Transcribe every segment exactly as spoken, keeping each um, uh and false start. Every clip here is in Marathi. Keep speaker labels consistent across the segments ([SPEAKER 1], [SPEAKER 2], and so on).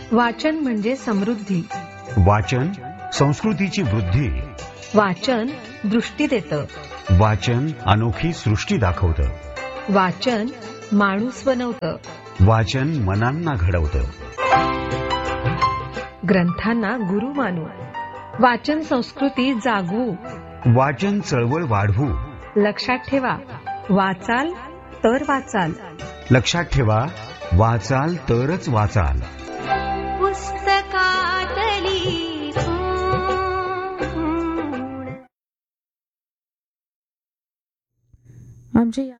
[SPEAKER 1] वाचन म्हणजे समृद्धी.
[SPEAKER 2] वाचन संस्कृतीची वृद्धी.
[SPEAKER 1] वाचन दृष्टी देतं.
[SPEAKER 2] वाचन अनोखी सृष्टी दाखवतं.
[SPEAKER 1] वाचन माणूस बनवतं.
[SPEAKER 2] वाचन मनांना घडवतं.
[SPEAKER 1] ग्रंथांना गुरु मानू. वाचन संस्कृती जागवू.
[SPEAKER 2] वाचन चळवळ वाढवू.
[SPEAKER 1] लक्षात ठेवा, वाचाल तर वाचाल.
[SPEAKER 2] लक्षात ठेवा, वाचाल तरच वाचाल.
[SPEAKER 3] पुस्तकातली
[SPEAKER 4] आमच्या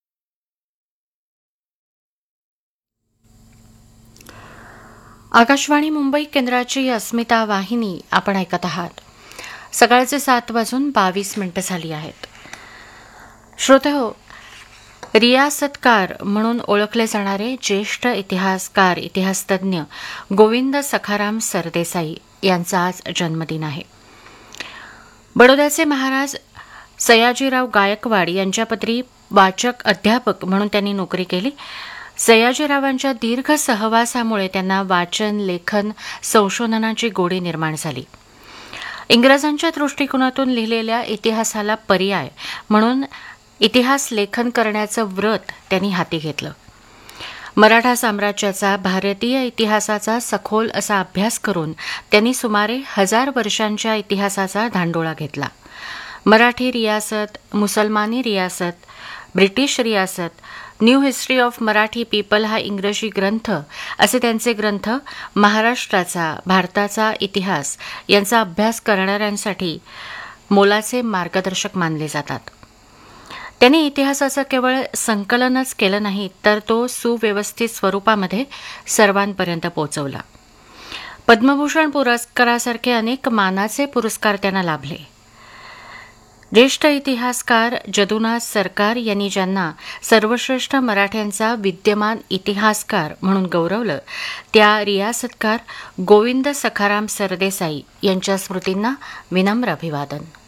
[SPEAKER 5] आकाशवाणी मुंबई केंद्राची अस्मिता वाहिनी आपण ऐकत आहात. सकाळचे सात वाजून बावीस मिनिटं झाली आहेत. श्रोतेहो, रियासतकार म्हणून ओळखले जाणारे ज्येष्ठ इतिहासकार इतिहासतज्ञ गोविंद सखाराम सरदेसाई यांचा आज जन्मदिन आहे. बडोद्याचे महाराज सयाजीराव गायकवाड यांच्या पत्री वाचक अध्यापक म्हणून त्यांनी नोकरी केली. सयाजीरावांच्या दीर्घ सहवासामुळे त्यांना वाचन, लेखन, संशोधनाची गोडी निर्माण झाली. इंग्रजांच्या दृष्टिकोनातून लिहिलेल्या इतिहासाला पर्याय म्हणून इतिहास लेखन करण्याचं व्रत त्यांनी हाती घेतलं. मराठा साम्राज्याचा भारतीय इतिहासाचा सखोल असा अभ्यास करून त्यांनी सुमारे हजार वर्षांच्या इतिहासाचा धांडोळा घेतला. मराठी रियासत, मुसलमानी रियासत, ब्रिटिश रियासत, new history of Marathi people हा इंग्रजी ग्रंथ असे त्यांचे ग्रंथ महाराष्ट्राचा, भारताचा इतिहास यांचा अभ्यास करणाऱ्यांसाठी मोलाचे मार्गदर्शक मानले जातात. त्यांनी इतिहासाचं केवळ संकलनच केलं नाही, तर तो सुव्यवस्थित स्वरूपामध्ये सर्वांपर्यंत पोहोचवला. पद्मभूषण पुरस्कारासारखे अनेक मानाचे पुरस्कार त्यांना लाभले. ज्येष्ठ इतिहासकार जदुनाथ सरकार यांनी ज्यांना सर्वश्रेष्ठ मराठ्यांचा विद्यमान इतिहासकार म्हणून गौरवलं, त्या रियासतकार गोविंद सखाराम सरदेसाई यांच्या स्मृतींना विनम्र अभिवादन.